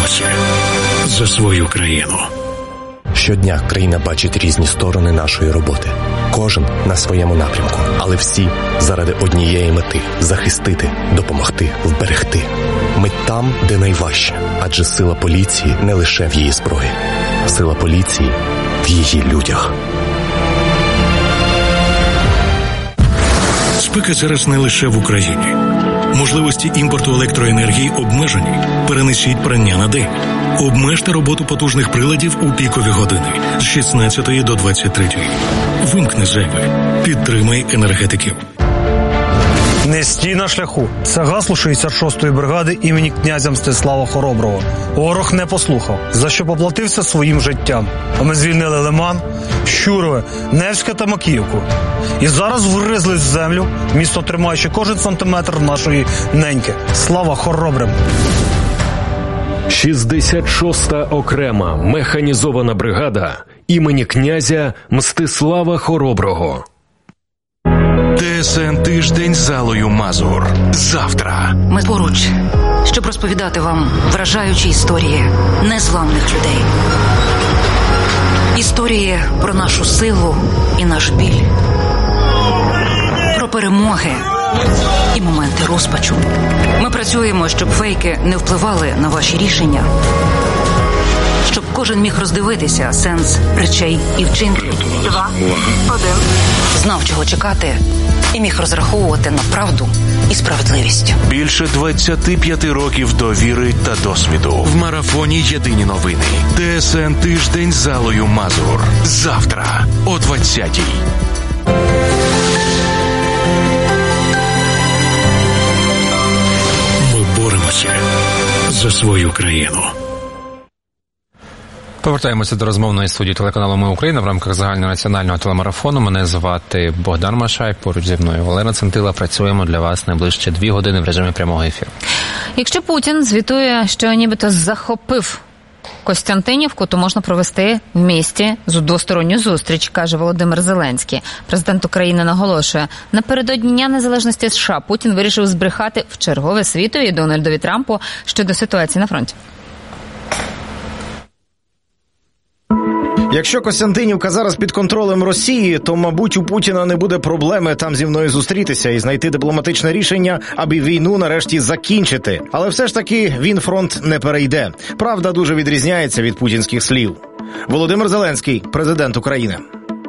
боремося за свою країну. Щодня країна бачить різні сторони нашої роботи. Кожен на своєму напрямку, але всі заради однієї мети – захистити, допомогти, вберегти. Ми там, де найважче, адже сила поліції не лише в її зброї. Сила поліції в її людях. Спека зараз не лише в Україні. Можливості імпорту електроенергії обмежені. Перенесіть прання на день. Обмежте роботу потужних приладів у пікові години з 16 до 23. Вимкни зайве. Підтримай енергетиків. Не стій на шляху. Це гасло 66-ї бригади імені князя Мстислава Хороброго. Ворог не послухав, за що поплатився своїм життям. А ми звільнили Лиман, Щурове, Невське та Макіївку. І зараз вгризлись в землю, місто тримаючи кожен сантиметр нашої неньки. Слава хоробрим! 66-та окрема механізована бригада імені князя Мстислава Хороброго. ТСН «Тиждень з Аллою Мазур». Завтра. Ми поруч, щоб розповідати вам вражаючі історії незламних людей. Історії про нашу силу і наш біль. Про перемоги і моменти розпачу. Ми працюємо, щоб фейки не впливали на ваші рішення. Щоб кожен міг роздивитися сенс речей і вчинків. 2, 1. Знав, чого чекати, і міг розраховувати на правду і справедливість. Більше 25 років довіри та досвіду. В марафоні «Єдині новини». ТСН «Тиждень з Аллою Мазур». Завтра о 20-й. Ми боремося за свою країну. Повертаємося до розмовної студії телеканалу «Ми Україна» в рамках загальнонаціонального телемарафону. Мене звати Богдан Машай, поруч зі мною Олена Центила. Працюємо для вас найближче 2 години в режимі прямого ефіру. Якщо Путін звітує, що нібито захопив Костянтинівку, то можна провести в місті двосторонню зустріч, каже Володимир Зеленський. Президент України наголошує, напередодні Дня Незалежності США Путін вирішив збрехати вчергове світові Дональдові Трампу щодо ситуації на фронті. Якщо Костянтинівка зараз під контролем Росії, то, мабуть, у Путіна не буде проблеми там зі мною зустрітися і знайти дипломатичне рішення, аби війну нарешті закінчити. Але все ж таки він фронт не перейде. Правда дуже відрізняється від путінських слів. Володимир Зеленський, президент України.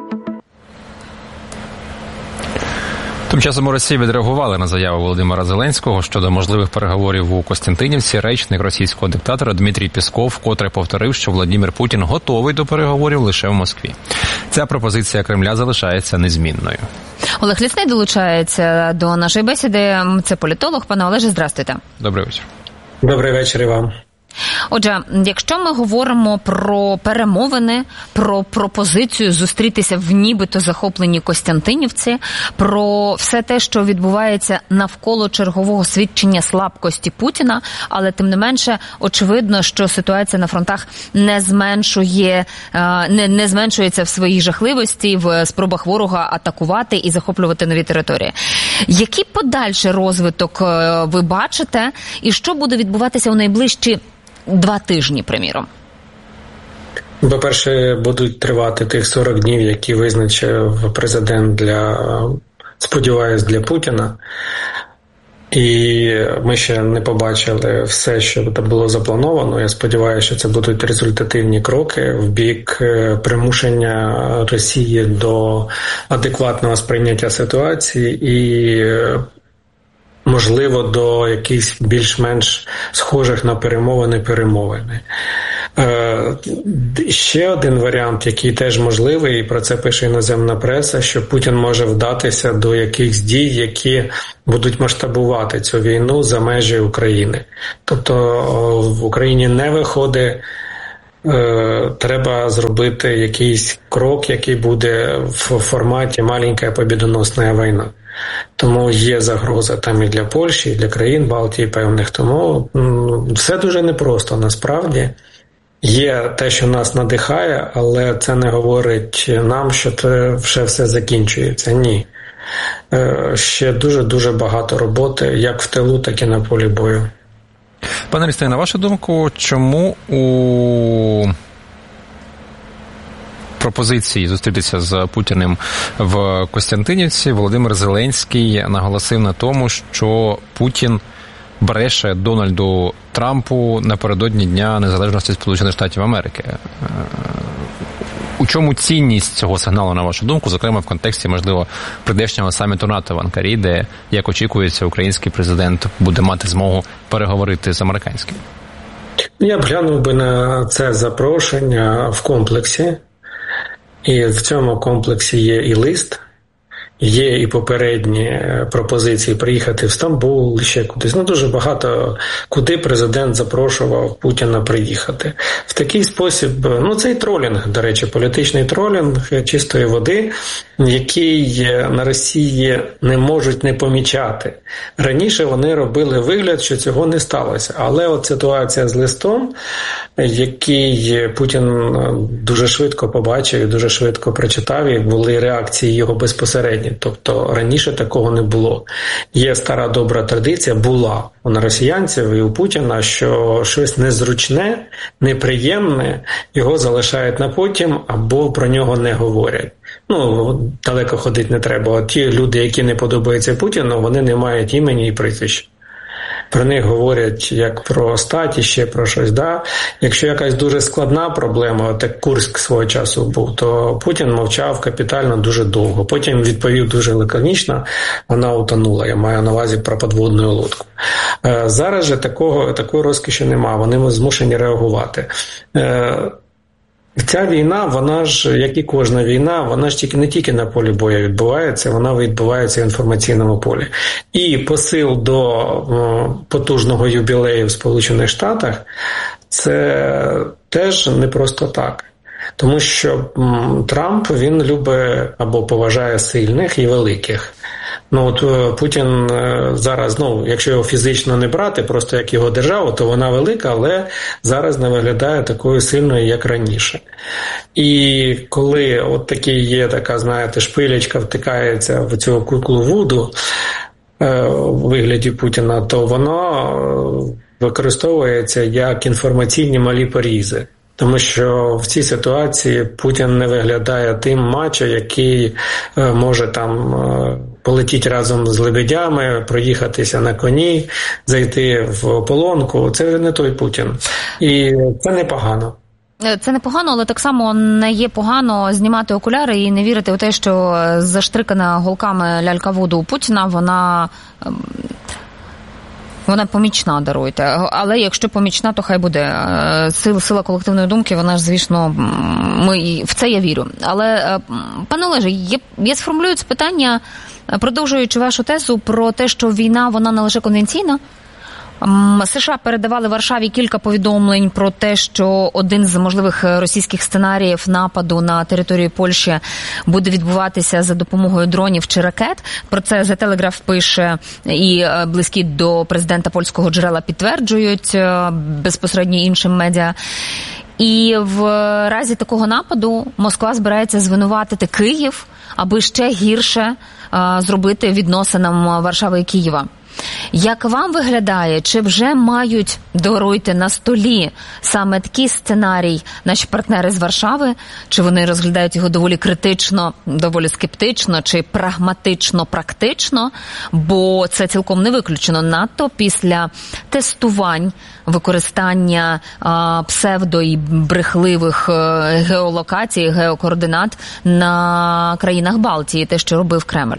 Тим часом у Росії відреагували на заяву Володимира Зеленського щодо можливих переговорів у Костянтинівці. Речник російського диктатора Дмитрій Пєсков вкотре повторив, що Владимир Путін готовий до переговорів лише в Москві. Ця пропозиція Кремля залишається незмінною. Олег Лісний долучається до нашої бесіди. Це політолог. Пане Олеже, здрастуйте. Добрий вечір. Добрий вечір і вам. Отже, якщо ми говоримо про перемовини, про пропозицію зустрітися в нібито захопленій Костянтинівці, про все те, що відбувається навколо чергового свідчення слабкості Путіна, але тим не менше очевидно, що ситуація на фронтах не зменшується в своїй жахливості, в спробах ворога атакувати і захоплювати нові території. Який подальший розвиток ви бачите і що буде відбуватися у найближчі 2 тижні, приміром? По-перше, будуть тривати тих 40 днів, які визначив президент сподіваюсь, для Путіна. І ми ще не побачили все, що було заплановано. Я сподіваюся, що це будуть результативні кроки в бік примушення Росії до адекватного сприйняття ситуації і можливо, до якихось більш-менш схожих на перемовини. Ще один варіант, який теж можливий, і про це пише іноземна преса, що Путін може вдатися до якихось дій, які будуть масштабувати цю війну за межі України. Тобто в Україні не виходить, треба зробити якийсь крок, який буде в форматі «маленька побідоносна війна». Тому є загроза там і для Польщі, і для країн Балтії певних. Тому все дуже непросто насправді. Є те, що нас надихає, але це не говорить нам, що це вже все закінчується. Ні. Ще дуже-дуже багато роботи, як в тилу, так і на полі бою. Пане Рістей, на вашу думку, чому у пропозиції зустрітися з Путіним в Костянтинівці Володимир Зеленський наголосив на тому, що Путін бреше Дональду Трампу напередодні Дня Незалежності Сполучених Штатів Америки? У чому цінність цього сигналу, на вашу думку, зокрема в контексті, можливо, прийдешнього саміту НАТО в Анкарі, де, як очікується, український президент буде мати змогу переговорити з американським? Я б глянув би на це запрошення в комплексі. І в цьому комплексі є і лист, є і попередні пропозиції приїхати в Стамбул, ще кудись. Дуже багато куди президент запрошував Путіна приїхати. В такий спосіб, цей тролінг, до речі, політичний тролінг чистої води, який на Росії не можуть не помічати. Раніше вони робили вигляд, що цього не сталося. Але от ситуація з листом, який Путін дуже швидко побачив і дуже швидко прочитав, і були реакції його безпосередні. Тобто раніше такого не було. Є стара добра традиція, була у росіянців і у Путіна, що щось незручне, неприємне, його залишають на потім або про нього не говорять. Далеко ходити не треба. Ті люди, які не подобаються Путіну, вони не мають імені і прізвища. Про них говорять як про статі, ще про щось. Да? Якщо якась дуже складна проблема, от як Курськ свого часу був, то Путін мовчав капітально дуже довго. Потім відповів дуже лаконічно, вона утонула. Я маю на увазі про підводну лодку. Зараз же такої розкоші немає, вони змушені реагувати. Ця війна, вона ж, як і кожна війна, вона ж не тільки на полі бою відбувається, вона відбувається в інформаційному полі. І посил до потужного юбілею в Сполучених Штатах – це теж не просто так. Тому що Трамп, він любить або поважає сильних і великих. Путін зараз, якщо його фізично не брати, просто як його державу, то вона велика, але зараз не виглядає такою сильною, як раніше. І коли от такий є така, знаєте, шпилечка втикається в цю куклу Вуду у вигляді Путіна, то воно використовується як інформаційні малі порізи. Тому що в цій ситуації Путін не виглядає тим мачо, який може там полетіти разом з лебедями, проїхатися на коні, зайти в ополонку. Це вже не той Путін. І це непогано. Це непогано, але так само не є погано знімати окуляри і не вірити у те, що заштрикана голками лялька Вуду у Путіна, вона помічна, даруйте. Але якщо помічна, то хай буде. Сила колективної думки, вона ж, звісно, в це я вірю. Але, пане Олеже, я сформулюю це питання, продовжуючи вашу тезу про те, що війна, вона не лише конвенційна. США передавали Варшаві кілька повідомлень про те, що один з можливих російських сценаріїв нападу на територію Польщі буде відбуватися за допомогою дронів чи ракет. Про це The Telegraph пише, і близькі до президента польського джерела підтверджують безпосередньо іншим медіа. І в разі такого нападу Москва збирається звинуватити Київ, аби ще гірше зробити відносинам Варшави і Києва. Як вам виглядає, чи вже мають, даруйте, на столі саме такий сценарій наші партнери з Варшави? Чи вони розглядають його доволі критично, доволі скептично, чи прагматично-практично? Бо це цілком не виключено надто після тестувань використання псевдо- і брехливих геолокацій, геокоординат на країнах Балтії, те, що робив Кремль.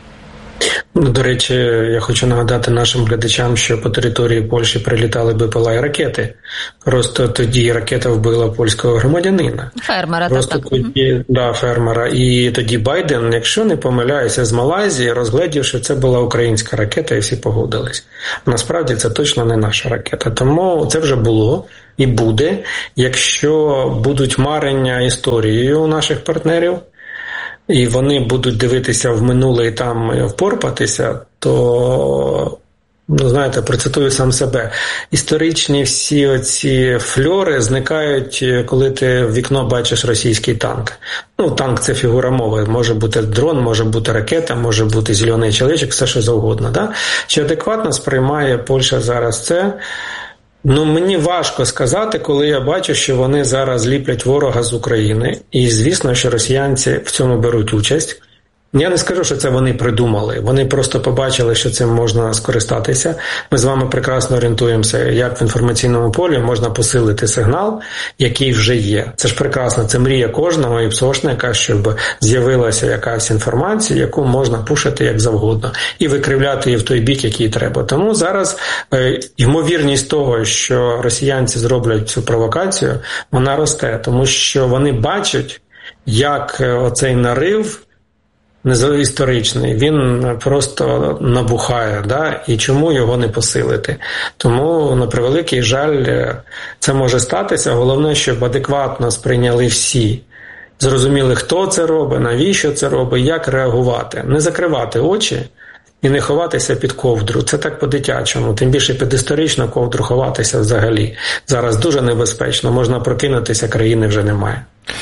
До речі, я хочу нагадати нашим глядачам, що по території Польщі прилітали БПЛА і ракети. Просто тоді ракета вбила польського громадянина. Фермера. Просто тоді, фермера. І тоді Байден, якщо не помиляюся, з Малайзії розглядів, що це була українська ракета, і всі погодились. Насправді це точно не наша ракета. Тому це вже було і буде, якщо будуть марення історією у наших партнерів, і вони будуть дивитися в минуле і там впорпатися, то, знаєте, процитую сам себе. Історичні всі оці фльори зникають, коли ти в вікно бачиш російський танк. Танк – це фігура мови. Може бути дрон, може бути ракета, може бути зелений чоловічок, все що завгодно. Да? Чи адекватно сприймає Польща зараз це? Мені важко сказати, коли я бачу, що вони зараз ліплять ворога з України. І, звісно, що росіянці в цьому беруть участь. Я не скажу, що це вони придумали. Вони просто побачили, що цим можна скористатися. Ми з вами прекрасно орієнтуємося, як в інформаційному полі можна посилити сигнал, який вже є. Це ж прекрасно, це мрія кожного іпсошника, щоб з'явилася якась інформація, яку можна пушити як завгодно і викривляти її в той бік, який треба. Тому зараз ймовірність того, що росіянці зроблять цю провокацію, вона росте, тому що вони бачать, як оцей нарив історичний, він просто набухає, і чому його не посилити. Тому, на превеликий жаль, це може статися. Головне, щоб адекватно сприйняли всі. Зрозуміли, хто це робить, навіщо це робить, як реагувати. Не закривати очі і не ховатися під ковдру. Це так по-дитячому. Тим більше під історичну ковдру ховатися взагалі. Зараз дуже небезпечно. Можна прокинутися, країни вже немає.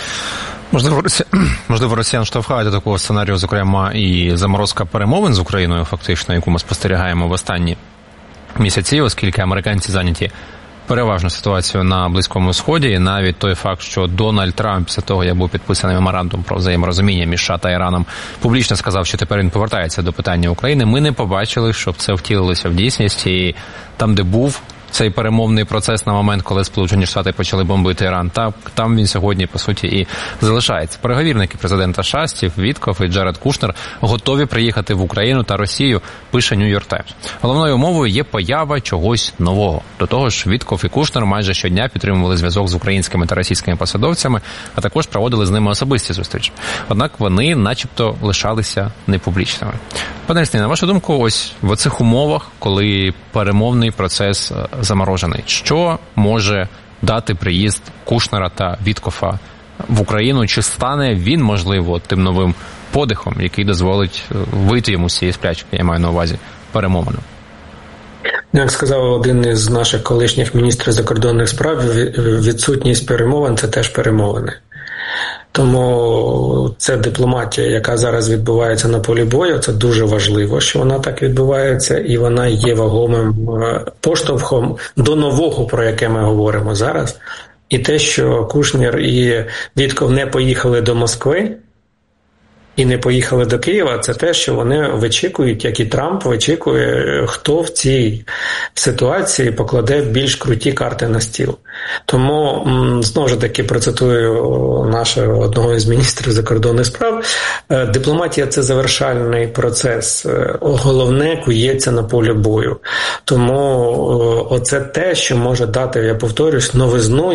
Можливо, росіян штовхають до такого сценарію, зокрема, і заморозка перемовин з Україною, фактично, яку ми спостерігаємо в останні місяці, оскільки американці зайняті переважно ситуацією на Близькому Сході, і навіть той факт, що Дональд Трамп, після того, як був підписаний меморандум про взаєморозуміння між США та Іраном, публічно сказав, що тепер він повертається до питання України, ми не побачили, щоб це втілилося в дійсність, і там, де був цей перемовний процес на момент, коли Сполучені Штати почали бомбити Іран, там він сьогодні, по суті, і залишається. Переговірники президента США Стів Віткоф і Джаред Кушнер готові приїхати в Україну та Росію, пише New York Times. Головною умовою є поява чогось нового. До того ж, Віткоф і Кушнер майже щодня підтримували зв'язок з українськими та російськими посадовцями, а також проводили з ними особисті зустрічі. Однак вони начебто лишалися непублічними. Пане Арсене, на вашу думку, ось в оцих умовах, коли перемовний процес заморожений, що може дати приїзд Кушнера та Віткофа в Україну? Чи стане він, можливо, тим новим подихом, який дозволить вийти йому з цієї сплячки, я маю на увазі, перемовину? Як сказав один із наших колишніх міністрів закордонних справ, відсутність перемовин – це теж перемовини. Тому це дипломатія, яка зараз відбувається на полі бою, це дуже важливо, що вона так відбувається, і вона є вагомим поштовхом до нового, про яке ми говоримо зараз. І те, що Кушнер і Вітков не поїхали до Москви і не поїхали до Києва, це те, що вони вичікують, як і Трамп вичікує, хто в цій ситуації покладе більш круті карти на стіл. Тому, знову ж таки, процитую нашого одного із міністрів закордонних справ, дипломатія – це завершальний процес. Головне кується на полі бою. Тому оце те, що може дати, я повторюсь, новизну,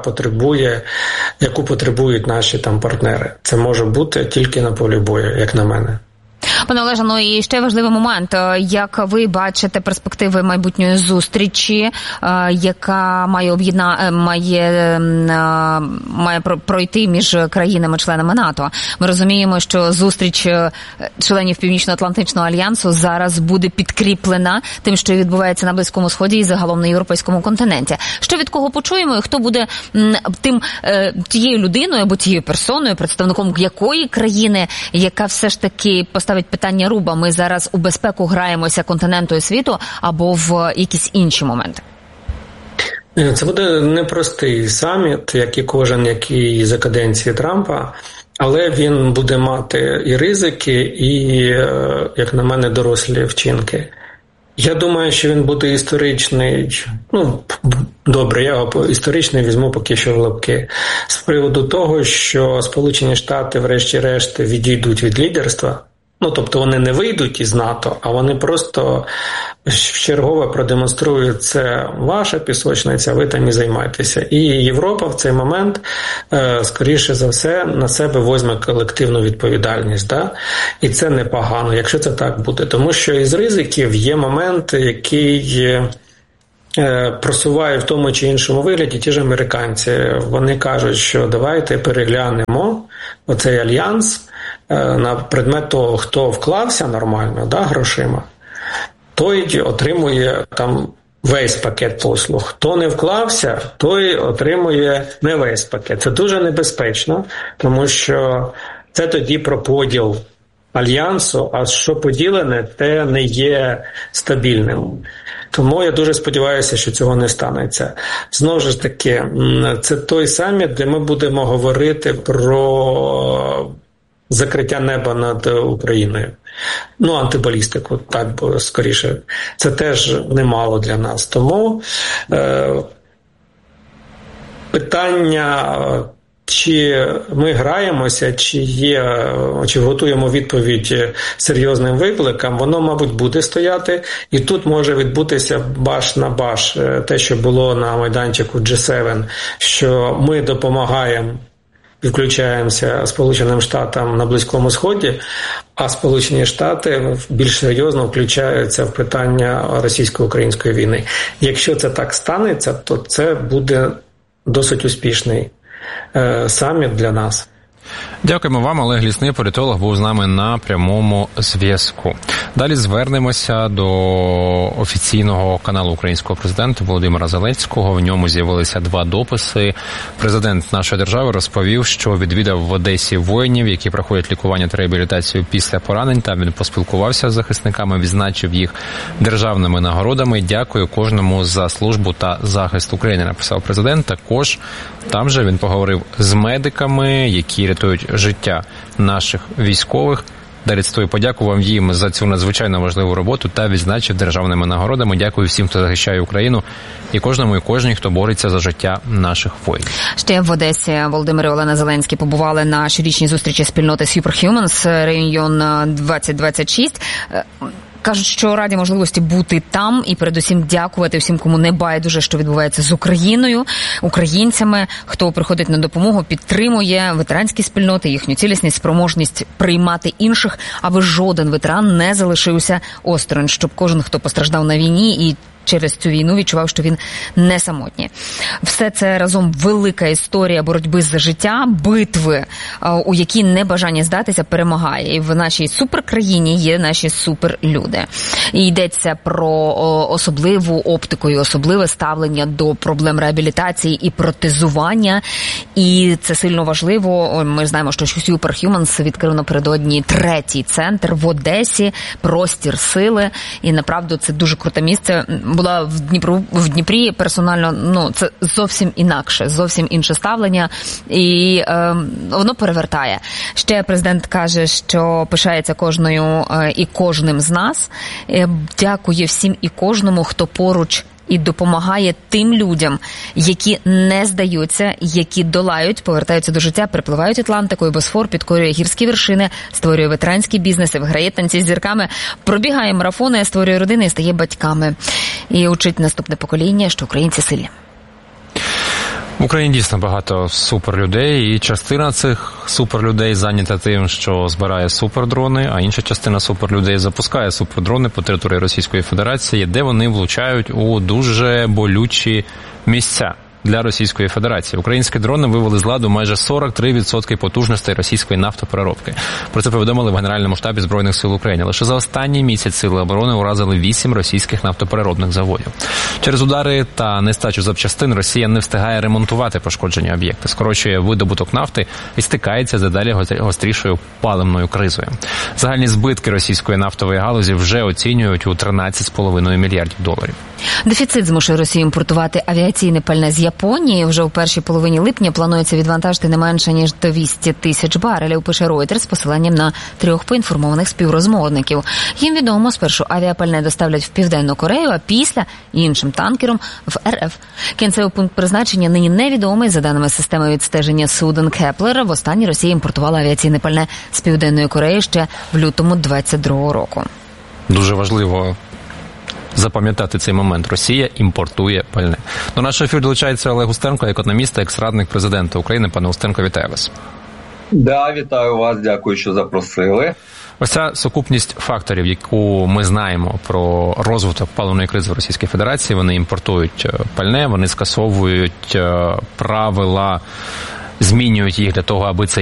яку потребують наші там партнери. Це може бути тільки на полі бою, як на мене. Пане Олеже, ну і ще важливий момент. Як ви бачите перспективи майбутньої зустрічі, яка має пройти між країнами-членами НАТО? Ми розуміємо, що зустріч членів Північно-Атлантичного альянсу зараз буде підкріплена тим, що відбувається на Близькому Сході і загалом на європейському континенті. Що від кого почуємо і хто буде тією людиною або тією персоною, представником якої країни, яка все ж таки поставить питання руба, ми зараз у безпеку граємося континенту і світу, або в якісь інші моменти? Це буде непростий саміт, як і кожен, який за каденції Трампа, але він буде мати і ризики, і, як на мене, дорослі вчинки. Я думаю, що він буде історичний, добре, я його історичний візьму поки що в лапки, з приводу того, що Сполучені Штати врешті-решт відійдуть від лідерства. Тобто вони не вийдуть із НАТО, а вони просто вчергове продемонструють, це ваша пісочниця, ви там і займайтеся. І Європа в цей момент, скоріше за все, на себе візьме колективну відповідальність. Да? І це непогано, якщо це так буде. Тому що із ризиків є момент, який просуває в тому чи іншому вигляді ті ж американці. Вони кажуть, що давайте переглянемо оцей альянс, на предмет того, хто вклався нормально, грошима, той отримує там весь пакет послуг. Хто не вклався, той отримує не весь пакет. Це дуже небезпечно, тому що це тоді про поділ альянсу, а що поділене, те не є стабільним. Тому я дуже сподіваюся, що цього не станеться. Знову ж таки, це той саміт, де ми будемо говорити про закриття неба над Україною. Антибалістику, так, бо скоріше. Це теж немало для нас. Тому питання, чи ми граємося, чи готуємо відповідь серйозним викликам, воно, мабуть, буде стояти. І тут може відбутися баш на баш те, що було на майданчику G7, що ми допомагаємо і включаємося Сполученим Штатам на Близькому Сході, а Сполучені Штати більш серйозно включаються в питання російсько-української війни. Якщо це так станеться, то це буде досить успішний саміт для нас. Дякуємо вам. Олег Лісний, політолог, був з нами на прямому зв'язку. Далі звернемося до офіційного каналу українського президента Володимира Зеленського. В ньому з'явилися 2 дописи. Президент нашої держави розповів, що відвідав в Одесі воїнів, які проходять лікування та реабілітацію після поранень. Там він поспілкувався з захисниками, відзначив їх державними нагородами. Дякую кожному за службу та захист України, написав президент. Також там же він поговорив з медиками, які рятують життя наших військових. Далі цитую, подякував їм за цю надзвичайно важливу роботу та відзначив державними нагородами. Дякую всім, хто захищає Україну, і кожному і кожній, хто бореться за життя наших воїнів. Ще в Одесі Володимир і Олена Зеленські побували на щорічній зустрічі спільноти Superhumans Reunion 2026. Кажуть, що раді можливості бути там і передусім дякувати всім, кому не байдуже, що відбувається з Україною, українцями, хто приходить на допомогу, підтримує ветеранські спільноти, їхню цілісність, спроможність приймати інших, аби жоден ветеран не залишився осторонь, щоб кожен, хто постраждав на війні і через цю війну відчував, що він не самотній. Все це разом велика історія боротьби за життя, битви, у якій небажання здатися перемагає. І в нашій суперкраїні є наші суперлюди. І йдеться про особливу оптику і особливе ставлення до проблем реабілітації і протезування. І це сильно важливо. Ми знаємо, що Superhumans відкрив напередодні 3-й центр в Одесі, простір сили. І, направду, це дуже круте місце. Була в Дніпрі персонально, це зовсім інакше, зовсім інше ставлення, і воно перевертає. Ще президент каже, що пишається кожною і кожним з нас. Дякує всім і кожному, хто поруч і допомагає тим людям, які не здаються, які долають, повертаються до життя, перепливають Атлантику і Босфор, підкорює гірські вершини, створює ветеранські бізнеси, виграє танці з зірками, пробігає марафони, створює родини і стає батьками. І учить наступне покоління, що українці сильні. В Україні дійсно багато суперлюдей, і частина цих суперлюдей зайнята тим, що збирає супердрони, а інша частина суперлюдей запускає супердрони по території Російської Федерації, де вони влучають у дуже болючі місця для Російської Федерації. Українські дрони вивели з ладу майже 43% потужностей російської нафтопереробки. Про це повідомили в Генеральному штабі Збройних сил України. Лише за останній місяць сили оборони уразили 8 російських нафтопереробних заводів. Через удари та нестачу запчастин Росія не встигає ремонтувати пошкоджені об'єкти, скорочує видобуток нафти і стикається з дедалі гострішою паливною кризою. Загальні збитки російської нафтової галузі вже оцінюють у $13,5 мільярдів. Дефіцит змушує Росію імпортувати авіаційне пальне з Японії. Вже у першій половині липня планується відвантажити не менше, ніж 200 тисяч барелів, пише Reuters з посиланням на 3 поінформованих співрозмовників. Їм відомо, спершу авіапальне доставлять в Південну Корею, а після іншим танкером в РФ. Кінцевий пункт призначення нині невідомий. За даними системи відстеження суден Кеплер, востаннє Росія імпортувала авіаційне пальне з Південної Кореї ще в лютому 2022 року. Дуже важливо запам'ятати цей момент. Росія імпортує пальне. До нашого ефіру долучається Олег Устенко, економіст, екс-радник президента України. Пане Устенко, вітаю вас. Да, вітаю вас, дякую, що запросили. Ось ця сукупність факторів, яку ми знаємо про розвиток паливної кризи в Російській Федерації, вони імпортують пальне, вони скасовують правила, змінюють їх для того, аби це